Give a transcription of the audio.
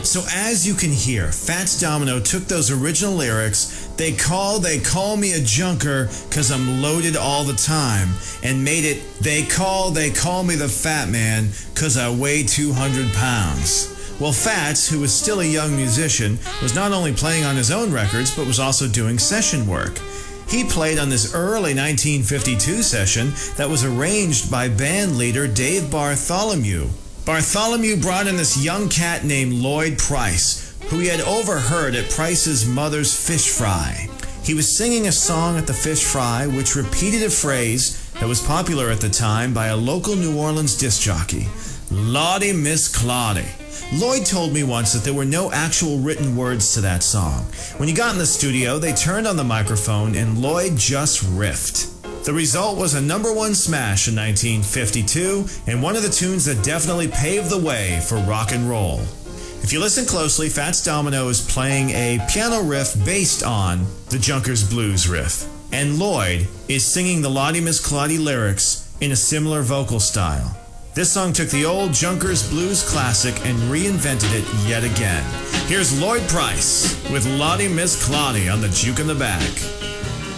So as you can hear, Fats Domino took those original lyrics, they call me a junker 'cause I'm loaded all the time, and made it, they call me the fat man 'cause I weigh 200 pounds. Well, Fats, who was still a young musician, was not only playing on his own records, but was also doing session work. He played on this early 1952 session that was arranged by band leader Dave Bartholomew. Bartholomew brought in this young cat named Lloyd Price, who he had overheard at Price's mother's fish fry. He was singing a song at the fish fry which repeated a phrase that was popular at the time by a local New Orleans disc jockey, "Lawdy Miss Claudy." Lloyd told me once that there were no actual written words to that song. When he got in the studio, they turned on the microphone and Lloyd just riffed. The result was a #1 smash in 1952 and one of the tunes that definitely paved the way for rock and roll. If you listen closely, Fats Domino is playing a piano riff based on the Junkers Blues riff, and Lloyd is singing the Lawdy Miss Claudy lyrics in a similar vocal style. This song took the old Junkers Blues classic and reinvented it yet again. Here's Lloyd Price with Lawdy Miss Claudy on the Juke in the Back.